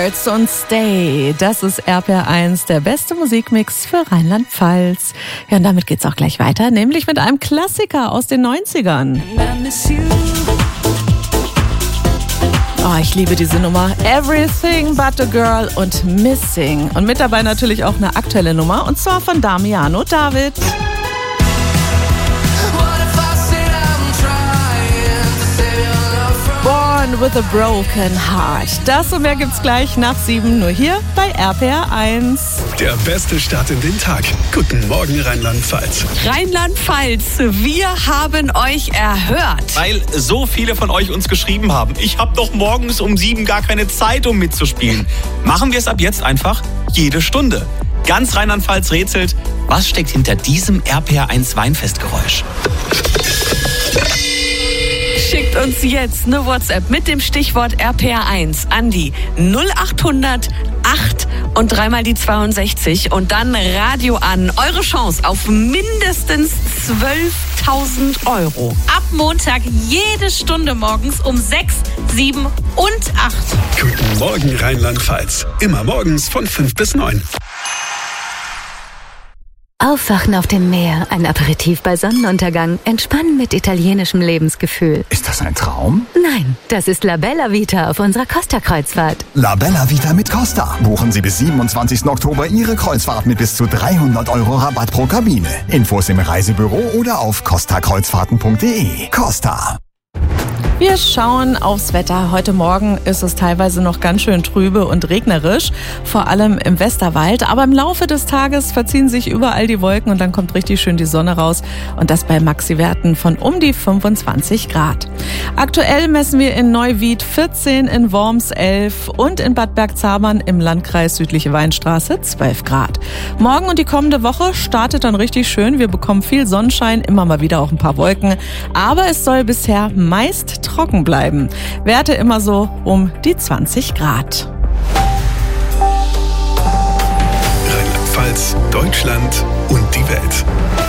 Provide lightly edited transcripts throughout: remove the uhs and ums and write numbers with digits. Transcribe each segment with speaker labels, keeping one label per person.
Speaker 1: Birds und Stay. Das ist RPR1, der beste Musikmix für Rheinland-Pfalz. Ja, und damit geht's auch gleich weiter, nämlich mit einem Klassiker aus den 90ern. Oh, ich liebe diese Nummer. Everything But a Girl und Missing. Und mit dabei natürlich auch eine aktuelle Nummer, und zwar von Damiano David. Born with a Broken Heart. Das und mehr gibt's gleich nach 7, nur hier bei RPR1.
Speaker 2: Der beste Start in den Tag. Guten Morgen, Rheinland-Pfalz.
Speaker 3: Rheinland-Pfalz, wir haben euch erhört.
Speaker 4: Weil so viele von euch uns geschrieben haben, ich habe doch morgens um 7 gar keine Zeit, um mitzuspielen. Machen wir es ab jetzt einfach jede Stunde. Ganz Rheinland-Pfalz rätselt, was steckt hinter diesem RPR1 Weinfestgeräusch?
Speaker 3: Schickt uns jetzt eine WhatsApp mit dem Stichwort RPR1 an die 0800 8 und dreimal die 62 und dann Radio an. Eure Chance auf mindestens 12.000 €.
Speaker 5: Ab Montag jede Stunde morgens um 6, 7 und 8.
Speaker 2: Guten Morgen, Rheinland-Pfalz. Immer morgens von 5 bis 9.
Speaker 6: Aufwachen auf dem Meer, ein Aperitif bei Sonnenuntergang, entspannen mit italienischem Lebensgefühl.
Speaker 7: Ist das ein Traum?
Speaker 6: Nein, das ist La Bella Vita auf unserer Costa-Kreuzfahrt.
Speaker 7: La Bella Vita mit Costa. Buchen Sie bis 27. Oktober Ihre Kreuzfahrt mit bis zu 300 € Rabatt pro Kabine. Infos im Reisebüro oder auf costakreuzfahrten.de. Costa.
Speaker 1: Wir schauen aufs Wetter. Heute Morgen ist es teilweise noch ganz schön trübe und regnerisch, vor allem im Westerwald. Aber im Laufe des Tages verziehen sich überall die Wolken und dann kommt richtig schön die Sonne raus. Und das bei Maxi-Werten von um die 25 Grad. Aktuell messen wir in Neuwied 14, in Worms 11 und in Bad Bergzabern im Landkreis Südliche Weinstraße 12 Grad. Morgen und die kommende Woche startet dann richtig schön. Wir bekommen viel Sonnenschein, immer mal wieder auch ein paar Wolken. Aber es soll bisher meist trocken bleiben. Werte immer so um die 20 Grad.
Speaker 2: Rheinland-Pfalz, Deutschland und die Welt.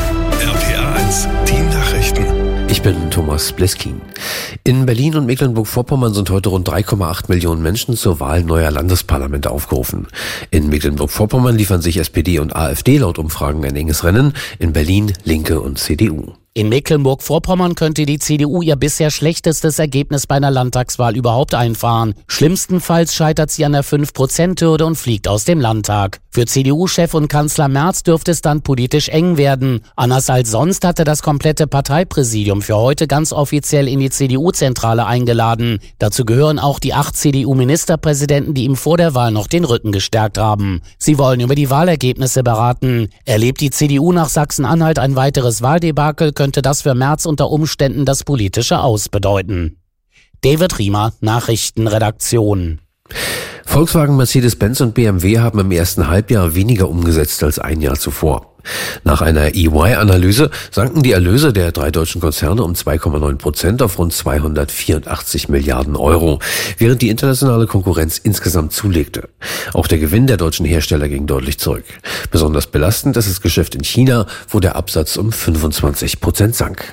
Speaker 2: RPR1, die Nachrichten.
Speaker 8: Ich bin Thomas Bleskin. In Berlin und Mecklenburg-Vorpommern sind heute rund 3,8 Millionen Menschen zur Wahl neuer Landesparlamente aufgerufen. In Mecklenburg-Vorpommern liefern sich SPD und AfD laut Umfragen ein enges Rennen, in Berlin Linke und CDU.
Speaker 9: In Mecklenburg-Vorpommern könnte die CDU ihr bisher schlechtestes Ergebnis bei einer Landtagswahl überhaupt einfahren. Schlimmstenfalls scheitert sie an der 5%-Hürde und fliegt aus dem Landtag. Für CDU-Chef und Kanzler Merz dürfte es dann politisch eng werden. Anders als sonst hatte das komplette Parteipräsidium für heute ganz offiziell in die CDU-Zentrale eingeladen. Dazu gehören auch die 8 CDU-Ministerpräsidenten, die ihm vor der Wahl noch den Rücken gestärkt haben. Sie wollen über die Wahlergebnisse beraten. Erlebt die CDU nach Sachsen-Anhalt ein weiteres Wahldebakel, könnte das für Merz unter Umständen das politische Aus bedeuten. David Riemer, Nachrichtenredaktion.
Speaker 8: Volkswagen, Mercedes-Benz und BMW haben im ersten Halbjahr weniger umgesetzt als ein Jahr zuvor. Nach einer EY-Analyse sanken die Erlöse der 3 deutschen Konzerne um 2,9% auf rund 284 Milliarden €, während die internationale Konkurrenz insgesamt zulegte. Auch der Gewinn der deutschen Hersteller ging deutlich zurück. Besonders belastend ist das Geschäft in China, wo der Absatz um 25% sank.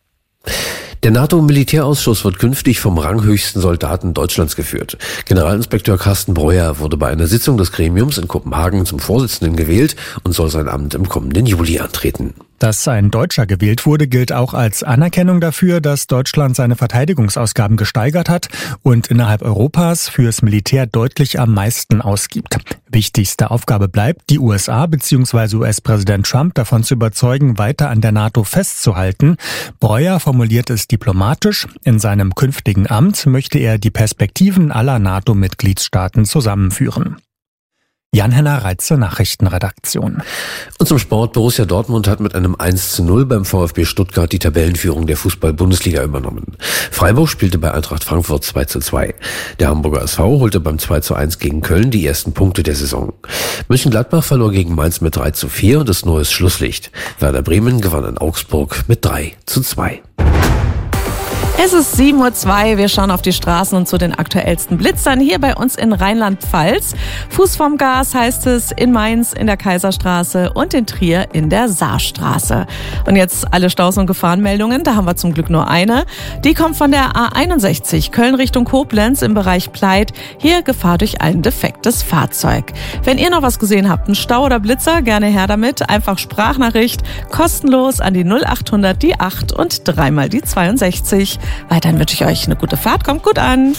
Speaker 8: Der NATO-Militärausschuss wird künftig vom ranghöchsten Soldaten Deutschlands geführt. Generalinspekteur Carsten Breuer wurde bei einer Sitzung des Gremiums in Kopenhagen zum Vorsitzenden gewählt und soll sein Amt im kommenden Juli antreten.
Speaker 10: Dass ein Deutscher gewählt wurde, gilt auch als Anerkennung dafür, dass Deutschland seine Verteidigungsausgaben gesteigert hat und innerhalb Europas fürs Militär deutlich am meisten ausgibt. Wichtigste Aufgabe bleibt, die USA bzw. US-Präsident Trump davon zu überzeugen, weiter an der NATO festzuhalten. Breuer formuliert es diplomatisch. In seinem künftigen Amt möchte er die Perspektiven aller NATO-Mitgliedstaaten zusammenführen. Jan-Henner Reitze, Nachrichtenredaktion.
Speaker 8: Und zum Sport. Borussia Dortmund hat mit einem 1:0 beim VfB Stuttgart die Tabellenführung der Fußball-Bundesliga übernommen. Freiburg spielte bei Eintracht Frankfurt 2:2. Der Hamburger SV holte beim 2:1 gegen Köln die ersten Punkte der Saison. Mönchengladbach verlor gegen Mainz mit 3:4 und ist neues Schlusslicht. Werder Bremen gewann in Augsburg mit 3:2.
Speaker 1: Es ist 7:02 Uhr. Wir schauen auf die Straßen und zu den aktuellsten Blitzern hier bei uns in Rheinland-Pfalz. Fuß vom Gas heißt es in Mainz in der Kaiserstraße und in Trier in der Saarstraße. Und jetzt alle Staus- und Gefahrenmeldungen. Da haben wir zum Glück nur eine. Die kommt von der A61 Köln Richtung Koblenz im Bereich Pleit. Hier Gefahr durch ein defektes Fahrzeug. Wenn ihr noch was gesehen habt, einen Stau oder Blitzer, gerne her damit. Einfach Sprachnachricht, kostenlos an die 0800 die 8 und 3 mal die 62. Weiterhin wünsche ich euch eine gute Fahrt. Kommt gut an.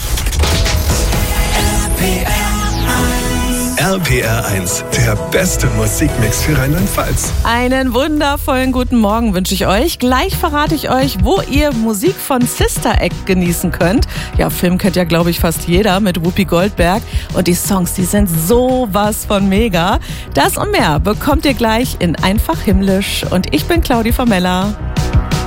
Speaker 2: RPR 1, der beste Musikmix für Rheinland-Pfalz.
Speaker 1: Einen wundervollen guten Morgen wünsche ich euch. Gleich verrate ich euch, wo ihr Musik von Sister Act genießen könnt. Ja, Film kennt ja, glaube ich, fast jeder mit Whoopi Goldberg. Und die Songs, die sind sowas von mega. Das und mehr bekommt ihr gleich in Einfach Himmlisch. Und ich bin Claudi Formella.